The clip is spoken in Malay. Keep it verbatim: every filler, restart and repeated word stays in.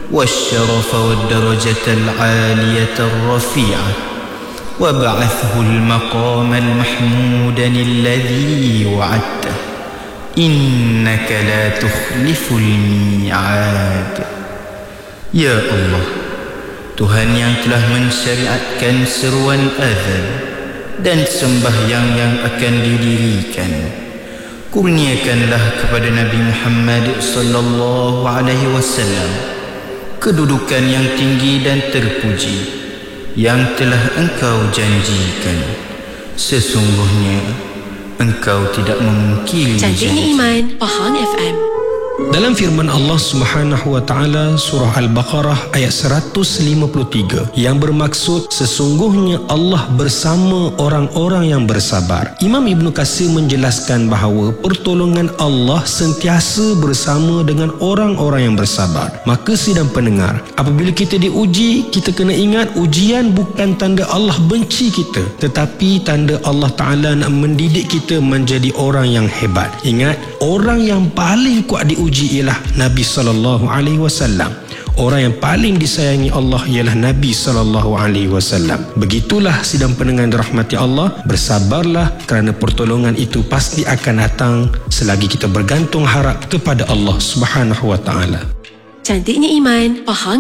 والشرف والدرجة العالية الرفيعة وابعثه المقام المحمود الذي وعدته إنك لا تخلف الميعاد. Ya Allah, Tuhan yang telah mensyariatkan seruan azan dan sembahyang yang akan didirikan, kurniakanlah kepada Nabi Muhammad sallallahu alaihi wasallam kedudukan yang tinggi dan terpuji yang telah Engkau janjikan. Sesungguhnya Engkau tidak memungkiri janji. Cantiknya Iman, Pahang F M. Dalam firman Allah Subhanahu wa taala surah Al-Baqarah ayat seratus lima puluh tiga yang bermaksud sesungguhnya Allah bersama orang-orang yang bersabar. Imam Ibn Katsir menjelaskan bahawa pertolongan Allah sentiasa bersama dengan orang-orang yang bersabar. Maka sidang pendengar, apabila kita diuji, kita kena ingat ujian bukan tanda Allah benci kita, tetapi tanda Allah Ta'ala nak mendidik kita menjadi orang yang hebat. Ingat, orang yang paling kuat diuji uji ialah Nabi sallallahu alaihi wasallam. Orang yang paling disayangi Allah ialah Nabi sallallahu alaihi wasallam. Begitulah sidang pendengar dirahmati Allah, bersabarlah kerana pertolongan itu pasti akan datang selagi kita bergantung harap kepada Allah Subhanahu wa taala. Cantiknya Iman, Pahang